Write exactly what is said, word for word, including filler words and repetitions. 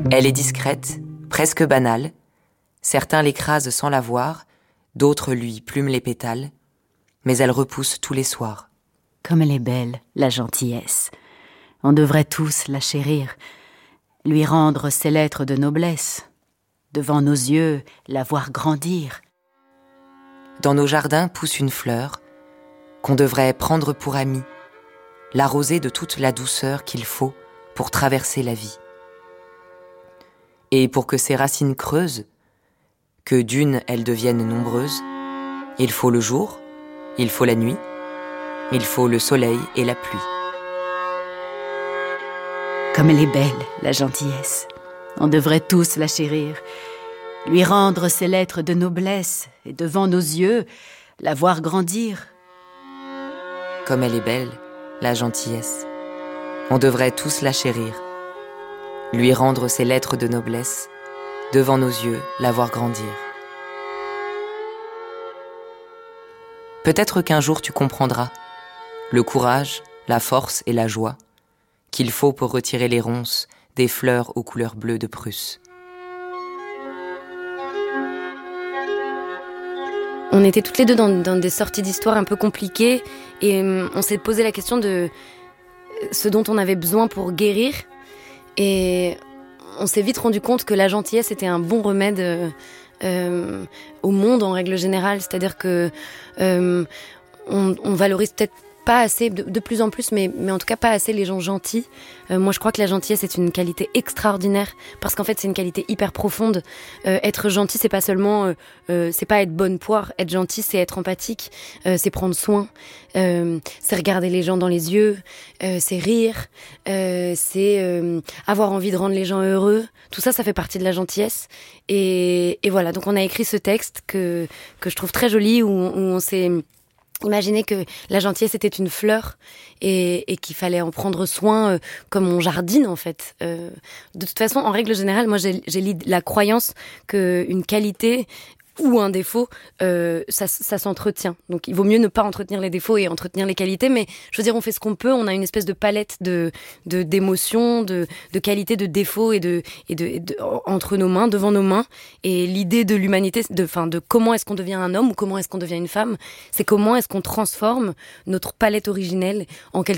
Elle est discrète, presque banale. Certains l'écrasent sans la voir, d'autres lui plument les pétales, mais elle repousse tous les soirs. Comme elle est belle, la gentillesse. On devrait tous la chérir, lui rendre ses lettres de noblesse, devant nos yeux, la voir grandir. Dans nos jardins pousse une fleur qu'on devrait prendre pour amie, l'arroser de toute la douceur qu'il faut pour traverser la vie. Et pour que ses racines creusent, que d'une elles deviennent nombreuses, il faut le jour, il faut la nuit, il faut le soleil et la pluie. Comme elle est belle, la gentillesse. On devrait tous la chérir, lui rendre ses lettres de noblesse, et devant nos yeux, la voir grandir. Comme elle est belle, la gentillesse. On devrait tous la chérir, lui rendre ses lettres de noblesse, devant nos yeux, la voir grandir. Peut-être qu'un jour tu comprendras le courage, la force et la joie qu'il faut pour retirer les ronces des fleurs aux couleurs bleues de Prusse. On était toutes les deux dans, dans des sorties d'histoire un peu compliquées et on s'est posé la question de ce dont on avait besoin pour guérir. Et on s'est vite rendu compte que la gentillesse était un bon remède euh, euh, au monde en règle générale. C'est-à-dire que euh, on, on valorise peut-être pas assez, de, de plus en plus, mais, mais en tout cas pas assez les gens gentils. Euh, moi je crois que la gentillesse est une qualité extraordinaire, parce qu'en fait c'est une qualité hyper profonde. Euh, être gentil c'est pas seulement, euh, euh, c'est pas être bonne poire, être gentil c'est être empathique, euh, c'est prendre soin, euh, c'est regarder les gens dans les yeux, euh, c'est rire, euh, c'est euh, avoir envie de rendre les gens heureux. Tout ça, ça fait partie de la gentillesse. Et, et voilà, donc on a écrit ce texte que, que je trouve très joli, où, où on s'est imaginé que la gentillesse était une fleur et, et qu'il fallait en prendre soin euh, comme on jardine en fait. Euh, de toute façon, en règle générale, moi j'ai, j'ai la croyance qu'une qualité ou un défaut, euh, ça, ça s'entretient. Donc il vaut mieux ne pas entretenir les défauts et entretenir les qualités, mais je veux dire, on fait ce qu'on peut, on a une espèce de palette de, de, d'émotions, de, de qualités, de défauts et de, et de, et de, entre nos mains, devant nos mains. Et l'idée de l'humanité, de, enfin, de comment est-ce qu'on devient un homme ou comment est-ce qu'on devient une femme, c'est comment est-ce qu'on transforme notre palette originelle en quelque